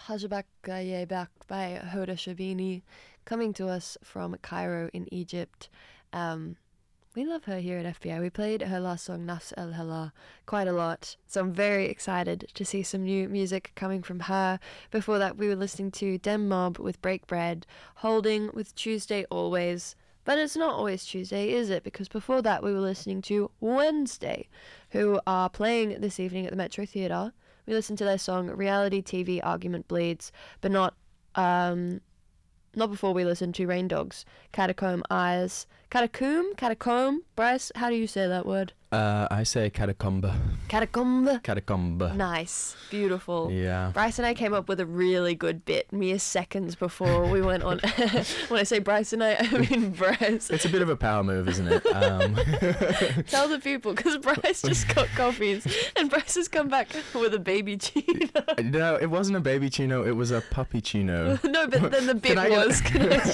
Hajabakaye Bak by Hoda Shabini, coming to us from Cairo in Egypt. We love her here at FBI. We played her last song, Nafs El Hala, quite a lot. So I'm very excited to see some new music coming from her. Before that, we were listening to Dem Mob with Break Bread, Holding with Tuesday Always. But it's not always Tuesday, is it? Because before that, we were listening to Wednesday, who are playing this evening at the Metro Theatre. We listened to their song Reality TV Argument Bleeds, but not before we listened to Rain Dogs, Catacomb Eyes. Catacomb? Bryce, how do you say that word? I say catacomba. Catacomb? Nice. Beautiful. Yeah. Bryce and I came up with a really good bit mere seconds before we went on. When I say Bryce and I mean Bryce. It's a bit of a power move, isn't it? Tell the people, because Bryce just got coffees and Bryce has come back with a baby chino. No, it wasn't a baby chino, it was a puppy chino. No, but then the bit was...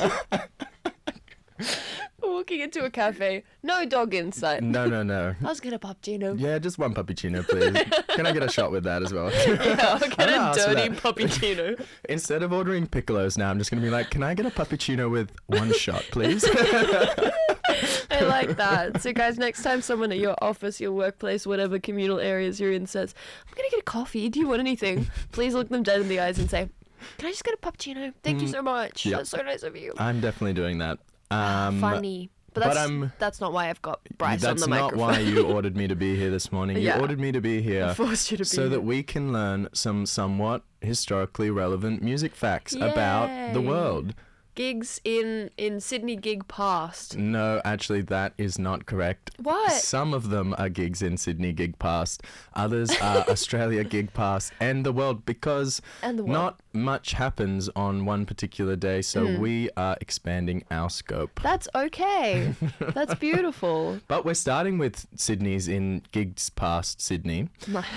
Walking into a cafe, no dog in sight. No. I was gonna pop chino. Yeah, just one puppy chino, please. Can I get a shot with that as well? Yeah, I'll get a dirty puppy chino. Instead of ordering piccolos now, I'm just gonna be like, can I get a puppy chino with one shot, please? I like that. So guys, next time someone at your office, your workplace, whatever communal areas you're in says, I'm gonna get a coffee, do you want anything? Please look them dead in the eyes and say, can I just get a puppuccino? Thank you so much. Yep. That's so nice of you. I'm definitely doing that. Funny. But that's not why I've got Bryce on the microphone. That's not why you ordered me to be here this morning. Yeah. You ordered me to be here I forced you to be so here. that we can learn some somewhat historically relevant music facts about the world. Gigs in Sydney gig past. No, actually, that is not correct. What? Some of them are gigs in Sydney gig past. Others are Australia gig past and the world, because not much happens on one particular day, so we are expanding our scope. That's okay. That's beautiful. But we're starting with Sydney's in gigs past Sydney.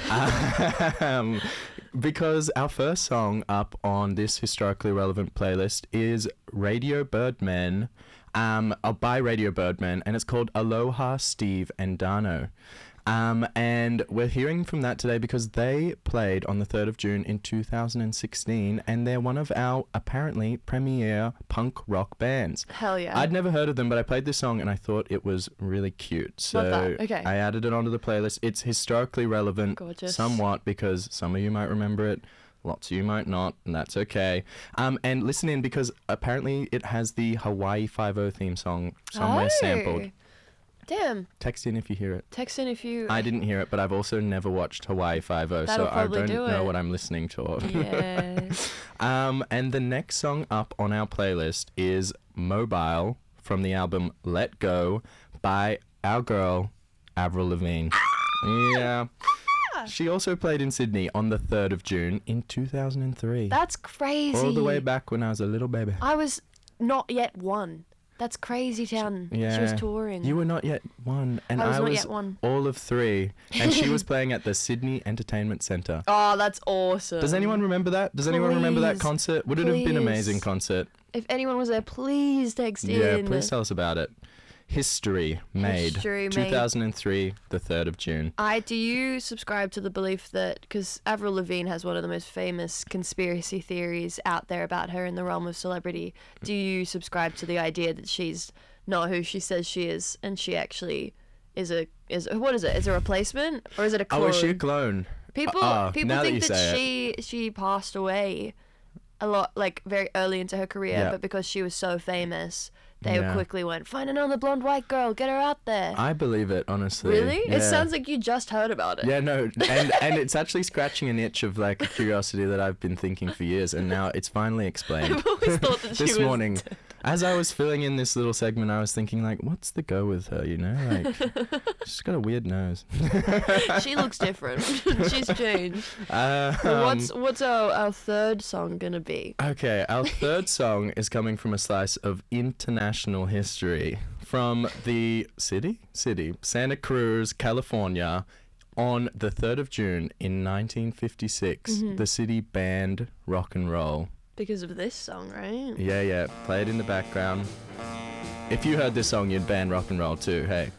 Because our first song up on this historically relevant playlist is Radio Birdman, by Radio Birdman, and it's called Aloha, Steve and Dano. And we're hearing from that today because they played on the 3rd of June in 2016, and they're one of our apparently premier punk rock bands. Hell yeah. I'd never heard of them, but I played this song and I thought it was really cute. So Love that. Okay. I added it onto the playlist. It's historically relevant. Gorgeous. Somewhat, because some of you might remember it. Lots of you might not, and that's okay. And listen in, because apparently it has the Hawaii Five-0 theme song somewhere sampled. Damn. Text in if you hear it. Text in if you... I didn't hear it, but I've also never watched Hawaii Five-0, so I don't know what I'm listening to. Yeah. And the next song up on our playlist is Mobile from the album Let Go by our girl, Avril Lavigne. Yeah. She also played in Sydney on the 3rd of June in 2003. That's crazy. All the way back when I was a little baby. I was not yet one. That's crazy town. Yeah. She was touring. You were not yet one, and I was all of three. And she was playing at the Sydney Entertainment Centre. Oh, that's awesome. Does anyone remember that? Does anyone remember that concert? Would it have been an amazing concert? If anyone was there, please text in. Yeah, please tell us about it. History made. 2003, the 3rd of June. Do you subscribe to the belief that, because Avril Lavigne has one of the most famous conspiracy theories out there about her in the realm of celebrity, do you subscribe to the idea that she's not who she says she is, and she actually is what is it? Is it a replacement, or is it a clone? Oh, is she a clone? People think that she passed away a lot, like very early into her career, but because she was so famous, they quickly went, find another blonde white girl, get her out there. I believe it, honestly. Really? Yeah. It sounds like you just heard about it. Yeah, no, and it's actually scratching an itch of like a curiosity that I've been thinking for years, and now it's finally explained. I've always thought that she was... This morning, as I was filling in this little segment, I was thinking like, what's the go with her, you know? Like, she's got a weird nose. She looks different. She's changed. What's our third song gonna be? Okay, our third song is coming from a slice of international history from the city, Santa Cruz, California. On the 3rd of June in 1956, the city banned rock and roll. Because of this song, right? Yeah, play it in the background. If you heard this song, you'd ban rock and roll too. Hey.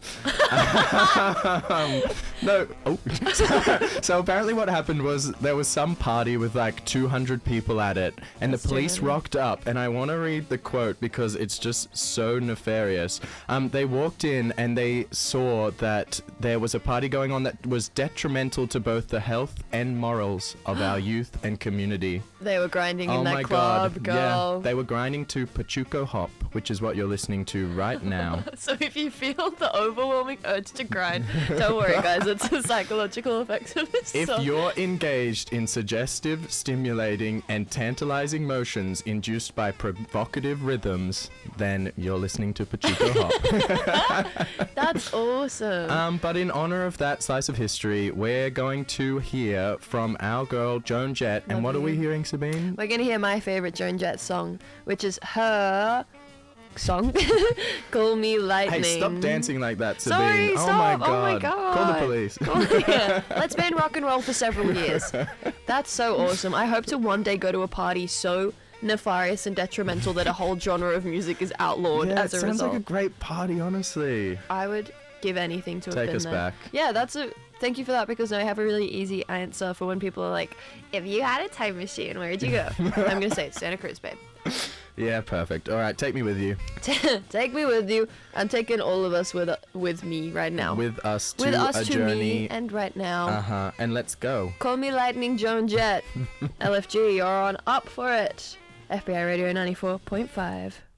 No. Oh. So apparently, what happened was there was some party with like 200 people at it, and That's the police 200. rocked up. And I want to read the quote because it's just so nefarious. They walked in and they saw that there was a party going on that was detrimental to both the health and morals of our youth and community. They were grinding Oh in that my club, god. girl. Yeah, they were grinding to Pachuco Hop, which is what you're listening to right now. So if you feel the overwhelming urge to grind, don't worry, guys. It's the psychological effects of this If song. you're engaged in suggestive, stimulating, and tantalizing motions induced by provocative rhythms, then you're listening to Pachuco Hop. That's awesome. But in honor of that slice of history, we're going to hear from our girl Joan Jett. And what are we Lovely. hearing, Sabine? We're gonna hear my favorite Joan Jett song, which is her song, "Call Me Lightning." Hey, stop dancing like that, Sabine. Sorry, Oh stop. my Oh my god. God. Call the police. Yeah. Let's ban rock and roll for several years. That's so awesome. I hope to one day go to a party so nefarious and detrimental that a whole genre of music is outlawed Yeah, as it a sounds result. like a great party, honestly. I would give anything to have Take been us there. back. Yeah, that's a thank you for that, because now I have a really easy answer for when people are like, if you had a time machine, where'd you go? I'm gonna say it's Santa Cruz, babe. Yeah, perfect. All right, take me with you. Take me with you. I'm taking all of us with me right now. With us to With us a to journey. me and right now. Uh-huh. And let's go. Call me Lightning Joan Jett. LFG, you're on up for it. FBI Radio 94.5.